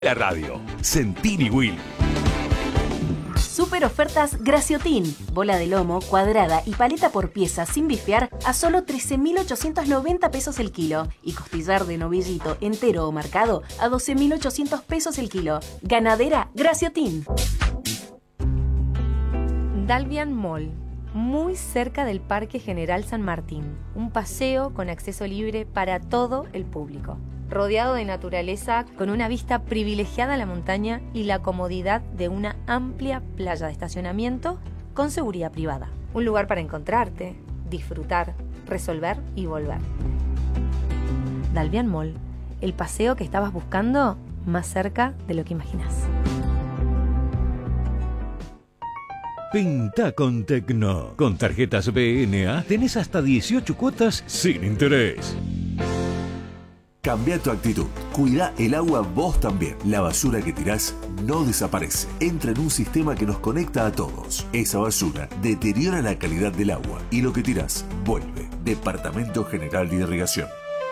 La radio. Sentini Will. Super ofertas Graciotin. Bola de lomo, cuadrada y paleta por pieza sin bifear a solo 13.890 pesos el kilo. Y costillar de novillito entero o marcado a 12.800 pesos el kilo. Ganadera Graciotin. Dalvian Mall, muy cerca del Parque General San Martín. Un paseo con acceso libre para todo el público. Rodeado de naturaleza, con una vista privilegiada a la montaña y la comodidad de una amplia playa de estacionamiento con seguridad privada. Un lugar para encontrarte, disfrutar, resolver y volver. Dalvian Mall, el paseo que estabas buscando más cerca de lo que imaginas. Pinta con Tecno. Con tarjetas BNA tenés hasta 18 cuotas sin interés. Cambia tu actitud. Cuida el agua vos también. La basura que tirás no desaparece. Entra en un sistema que nos conecta a todos. Esa basura deteriora la calidad del agua y lo que tirás vuelve. Departamento General de Irrigación.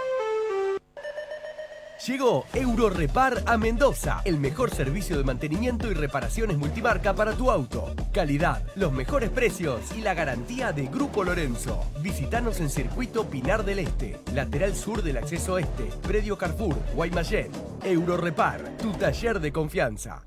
Llegó Eurorepar a Mendoza, el mejor servicio de mantenimiento y reparaciones multimarca para tu auto. Calidad, los mejores precios y la garantía de Grupo Lorenzo. Visítanos en Circuito Pinar del Este, lateral sur del acceso este, predio Carrefour, Guaymallén. Eurorepar, tu taller de confianza.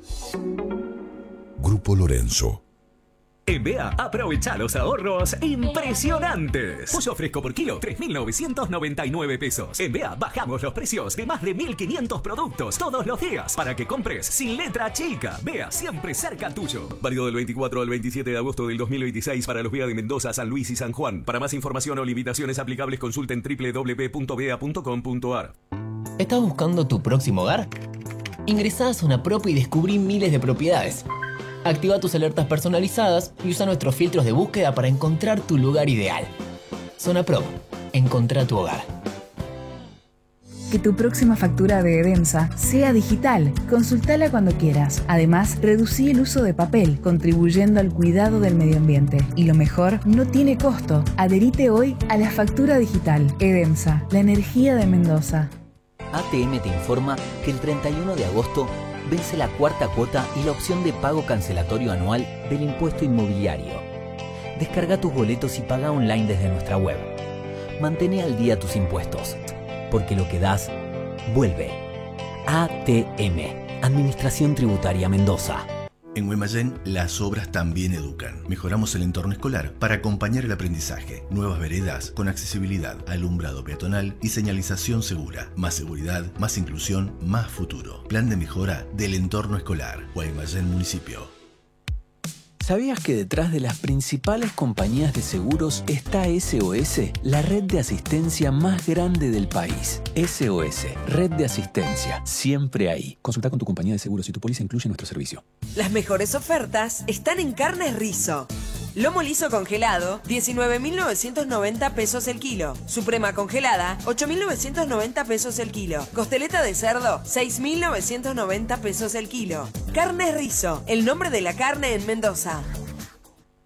Grupo Lorenzo. En BEA, aprovecha los ahorros impresionantes. Pollo fresco por kilo, 3.999 pesos. En BEA, bajamos los precios de más de 1.500 productos todos los días para que compres sin letra chica. BEA, siempre cerca tuyo. Válido del 24 al 27 de agosto del 2026 para los BEA de Mendoza, San Luis y San Juan. Para más información o limitaciones aplicables, consulten www.bea.com.ar. ¿Estás buscando tu próximo hogar? Ingresá a Zona Prop y descubrí miles de propiedades. Activa tus alertas personalizadas y usa nuestros filtros de búsqueda para encontrar tu lugar ideal. Zona Prop. Encontrá tu hogar. Que tu próxima factura de Edemsa sea digital. Consultala cuando quieras. Además, reducí el uso de papel, contribuyendo al cuidado del medio ambiente. Y lo mejor, no tiene costo. Adherite hoy a la factura digital. Edemsa, la energía de Mendoza. ATM te informa que el 31 de agosto vence la cuarta cuota y la opción de pago cancelatorio anual del impuesto inmobiliario. Descarga tus boletos y paga online desde nuestra web. Mantén al día tus impuestos, porque lo que das, vuelve. ATM, Administración Tributaria Mendoza. En Guaymallén, las obras también educan. Mejoramos el entorno escolar para acompañar el aprendizaje. Nuevas veredas con accesibilidad, alumbrado peatonal y señalización segura. Más seguridad, más inclusión, más futuro. Plan de mejora del entorno escolar. Guaymallén Municipio. ¿Sabías que detrás de las principales compañías de seguros está SOS, la red de asistencia más grande del país? SOS, red de asistencia, siempre ahí. Consulta con tu compañía de seguros si tu póliza incluye nuestro servicio. Las mejores ofertas están en Carnes Rizo. Lomo liso congelado, 19.990 pesos el kilo. Suprema congelada, 8.990 pesos el kilo. Costeleta de cerdo, 6.990 pesos el kilo. Carnes Rizo, el nombre de la carne en Mendoza.